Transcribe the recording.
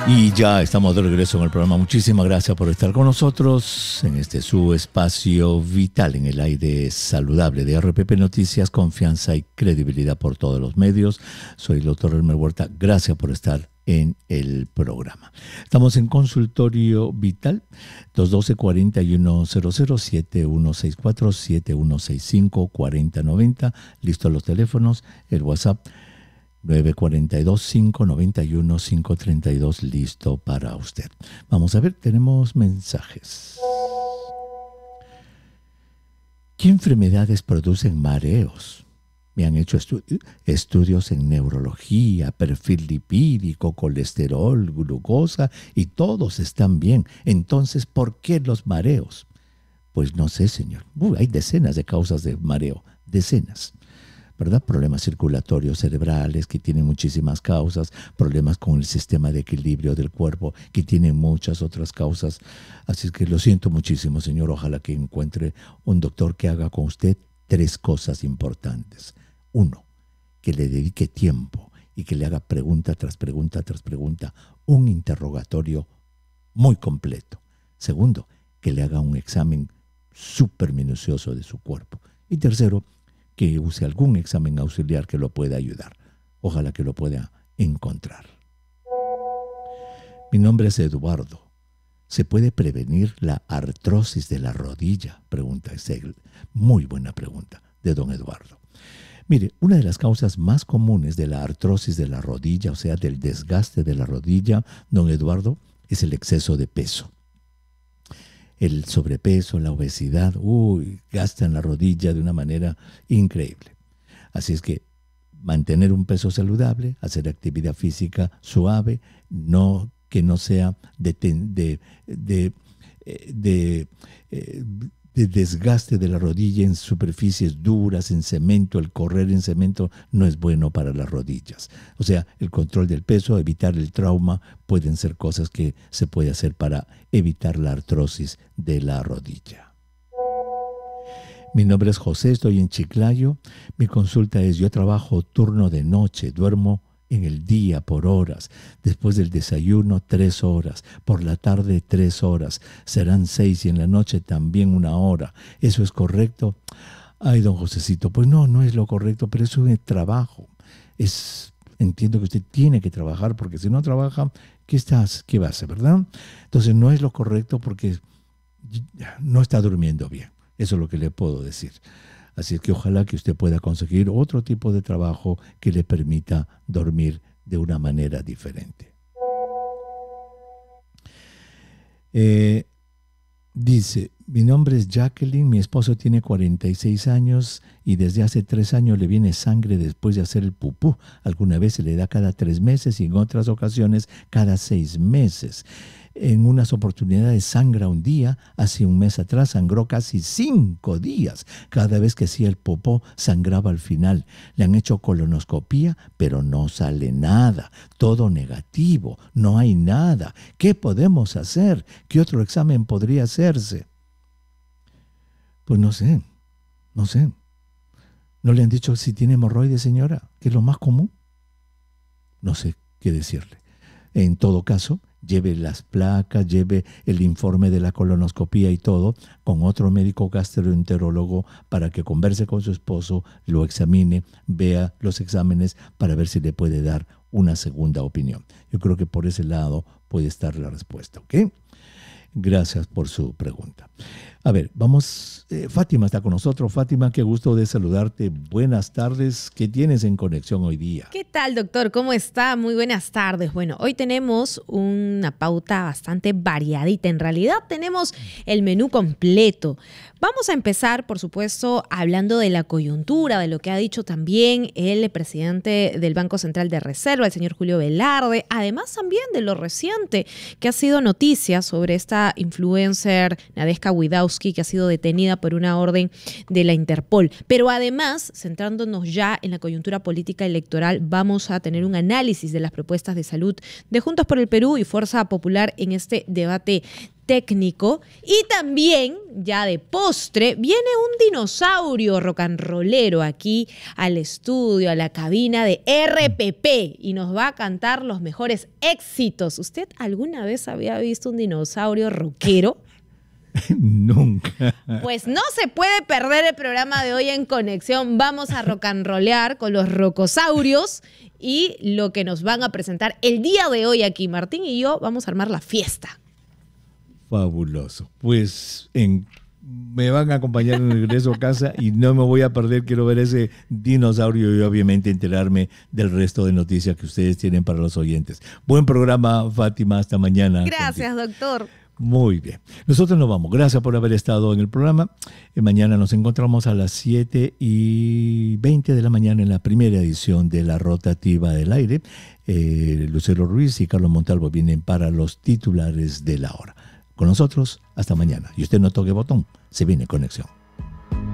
Y ya estamos de regreso en el programa. Muchísimas gracias por estar con nosotros en este su espacio vital en el aire saludable de RPP Noticias, confianza y credibilidad por todos los medios. Soy el doctor Elmer Huerta. Gracias por estar en el programa. Estamos en Consultorio Vital, 212-4100, 7164-7165-4090. Listos los teléfonos, el WhatsApp 942-591-532, listo para usted. Vamos a ver, tenemos mensajes. ¿Qué enfermedades producen mareos? Me han hecho estudios en neurología, perfil lipídico, colesterol, glucosa y todos están bien. Entonces, ¿por qué los mareos? Pues no sé, señor. Hay decenas de causas de mareo, decenas. ¿Verdad? Problemas circulatorios cerebrales que tienen muchísimas causas, problemas con el sistema de equilibrio del cuerpo que tienen muchas otras causas. Así es que lo siento muchísimo, señor. Ojalá que encuentre un doctor que haga con usted 3 cosas importantes. 1, que le dedique tiempo y que le haga pregunta tras pregunta tras pregunta, un interrogatorio muy completo. 2, que le haga un examen súper minucioso de su cuerpo. Y 3, que use algún examen auxiliar que lo pueda ayudar. Ojalá que lo pueda encontrar. Mi nombre es Eduardo. ¿Se puede prevenir la artrosis de la rodilla? Pregunta Segel. Muy buena pregunta de don Eduardo. Mire, una de las causas más comunes de la artrosis de la rodilla, o sea, del desgaste de la rodilla, don Eduardo, es el exceso de peso. El sobrepeso, la obesidad, gastan la rodilla de una manera increíble. Así es que mantener un peso saludable, hacer actividad física suave, que no sea de desgaste de la rodilla en superficies duras, en cemento. El correr en cemento no es bueno para las rodillas. O sea, el control del peso, evitar el trauma, pueden ser cosas que se puede hacer para evitar la artrosis de la rodilla. Mi nombre es José, estoy en Chiclayo. Mi consulta es: yo trabajo turno de noche, duermo en el día por horas, después del desayuno 3 horas, por la tarde 3 horas, serán 6 y en la noche también 1 hora. ¿Eso es correcto? Ay, don Josecito, pues no es lo correcto, pero eso es trabajo. Entiendo que usted tiene que trabajar, porque si no trabaja, ¿qué va a hacer, verdad? Entonces no es lo correcto porque no está durmiendo bien. Eso es lo que le puedo decir. Así es que ojalá que usted pueda conseguir otro tipo de trabajo que le permita dormir de una manera diferente. Dice, mi nombre es Jacqueline, mi esposo tiene 46 años y desde hace 3 años le viene sangre después de hacer el pupú. Alguna vez se le da cada 3 meses y en otras ocasiones cada 6 meses. En unas oportunidades sangra un día, hace un mes atrás sangró casi 5 días. Cada vez que hacía el popó sangraba al final. Le han hecho colonoscopía, pero no sale nada. Todo negativo, no hay nada. ¿Qué podemos hacer? ¿Qué otro examen podría hacerse? Pues no sé. ¿No le han dicho si tiene hemorroides, señora? ¿Que es lo más común? No sé qué decirle. En todo caso, lleve las placas, lleve el informe de la colonoscopía y todo con otro médico gastroenterólogo para que converse con su esposo, lo examine, vea los exámenes para ver si le puede dar una segunda opinión. Yo creo que por ese lado puede estar la respuesta, ¿ok? Gracias por su pregunta. A ver, vamos, Fátima está con nosotros. Fátima, qué gusto de saludarte. Buenas tardes. ¿Qué tienes en conexión hoy día? ¿Qué tal, doctor? ¿Cómo está? Muy buenas tardes. Bueno, hoy tenemos una pauta bastante variadita. En realidad tenemos el menú completo. Vamos a empezar, por supuesto, hablando de la coyuntura, de lo que ha dicho también el presidente del Banco Central de Reserva, el señor Julio Velarde, además también de lo reciente que ha sido noticia sobre esta influencer Nadezhda Widawski, que ha sido detenida por una orden de la Interpol. Pero además, centrándonos ya en la coyuntura política electoral, vamos a tener un análisis de las propuestas de salud de Juntos por el Perú y Fuerza Popular en este debate técnico. Y también, ya de postre, viene un dinosaurio rock and rollero aquí al estudio, a la cabina de RPP, y nos va a cantar los mejores éxitos. ¿Usted alguna vez había visto un dinosaurio rockero? Nunca. Pues no se puede perder el programa de hoy en Conexión. Vamos a rock and rollear con los rocosaurios y lo que nos van a presentar el día de hoy aquí. Martín y yo vamos a armar la fiesta. Fabuloso. Pues me van a acompañar en el regreso a casa y no me voy a perder. Quiero ver ese dinosaurio y obviamente enterarme del resto de noticias que ustedes tienen para los oyentes. Buen programa, Fátima. Hasta mañana. Gracias, doctor. Muy bien. Nosotros nos vamos. Gracias por haber estado en el programa. Mañana nos encontramos a las 7:20 de la mañana en la primera edición de La Rotativa del Aire. Lucero Ruiz y Carlos Montalvo vienen para los titulares de la hora. Con nosotros, hasta mañana. Y usted no toque botón, se viene Conexión.